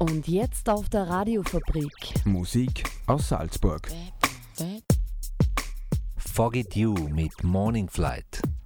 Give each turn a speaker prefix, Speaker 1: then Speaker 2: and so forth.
Speaker 1: Und jetzt auf der Radiofabrik.
Speaker 2: Musik aus Salzburg.
Speaker 3: Foggy Dew mit Morning Flight.